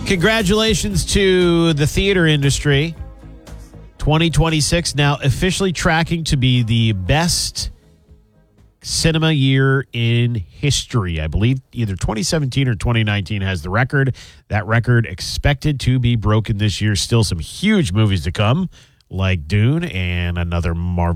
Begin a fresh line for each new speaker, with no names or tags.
Congratulations to the theater industry. 2026 now officially tracking to be the best cinema year in history. I believe either 2017 or 2019 has the record. That record expected to be broken this year. Still some huge movies to come, like Dune and another Marvel